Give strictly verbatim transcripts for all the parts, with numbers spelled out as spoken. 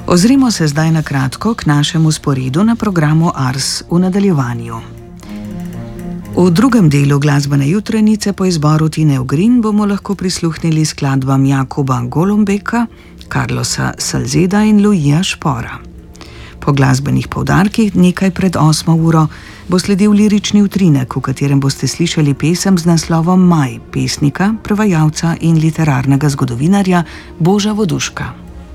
Ozrimo se zdaj na kratko k našemu sporedu na programu Ars v nadaljevanju. V drugem delu glasbene jutrenice po izboru Tine Ogrin bomo lahko prisluhnili skladbam Jakoba Golombeka, Carlosa Salzeda in Louisa Špora. Po glasbenih poudarkih nekaj pred osmo uro bo sledil lirični utrinek, v katerem boste slišali pesem z naslovom Maj, pesnika, prevajalca in literarnega zgodovinarja Boža Voduška.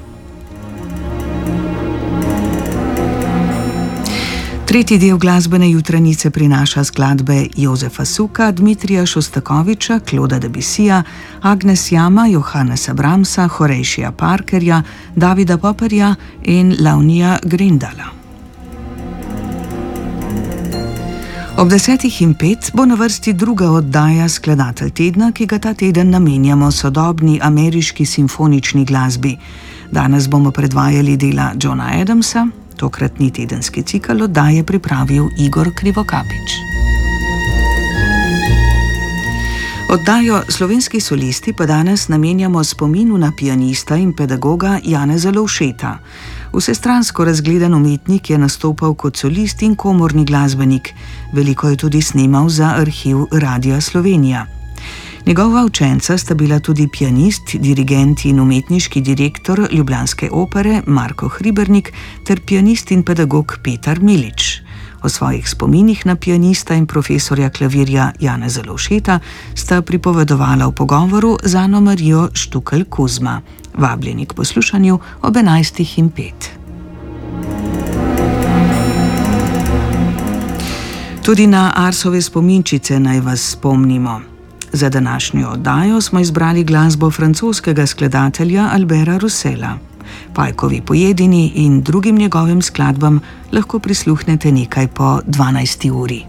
Tretji del glasbene jutrenice prinaša skladbe Jozefa Suka, Dmitrija Šostakoviča, Clauda Debussija, Agnes Jama, Johannesa Brahmsa, Horejšija Parkerja, Davida Popperja in Launija Grindala. Ob desetih in pet bo na vrsti druga oddaja Skladatelj tedna, ki ga ta teden namenjamo sodobni ameriški simfonični glasbi. Danes bomo predvajali dela Johna Adamsa. Tokratni tedenski cikel oddaje pripravil Igor Krivokapič. Oddajo Slovenski solisti pa danes namenjamo spominu na pianista in pedagoga Janeza Lovšeta. Vsestransko razgledan umetnik je nastopal kot solist in komorni glasbenik. Veliko je tudi snemal za arhiv Radia Slovenija. Njegova učenca sta bila tudi pianist, dirigent in umetniški direktor ljubljanske opere Marko Hribernik ter pianist in pedagog Petar Milič. O svojih spominih na pianista in profesorja klavirja Janeza Lovšeta sta pripovedovala v pogovoru z Ano Marijo Štukelj Kuzma. Vabljeni k poslušanju ob enajstih in pet. Tudi na Arsove spominčice naj vas spomnimo. Za današnjo oddajo smo izbrali glasbo francoskega skladatelja Alberta Roussela. Pajkovi pojedini in drugim njegovim skladbam lahko prisluhnete nekaj po dvanajsti uri.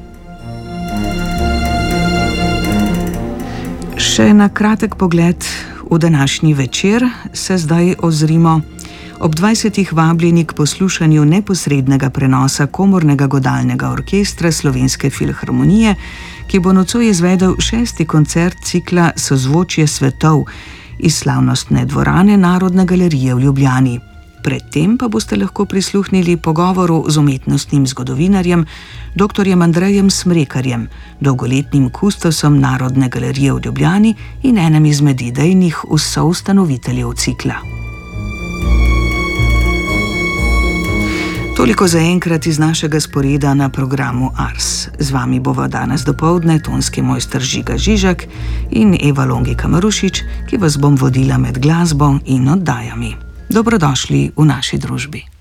Še na kratek pogled v današnji večer se zdaj ozrimo. Ob dvajsetih vabljeni k poslušanju neposrednega prenosa komornega godalnega orkestra Slovenske filharmonije, ki bo nocoj izvedel šesti koncert cikla Sozvočje svetov iz slavnostne dvorane Narodne galerije v Ljubljani. Predtem pa boste lahko prisluhnili pogovoru z umetnostnim zgodovinarjem doktorjem Andrejem Smrekarjem, dolgoletnim kustosom Narodne galerije v Ljubljani in enem izmed idejnih soustanoviteljev cikla. Toliko za enkrat iz našega sporeda na programu Ars. Z vami bova danes dopoldne tonski mojster Žiga Žižek in Eva Longika Marušič, ki vas bom vodila med glasbo in oddajami. Dobrodošli v naši družbi.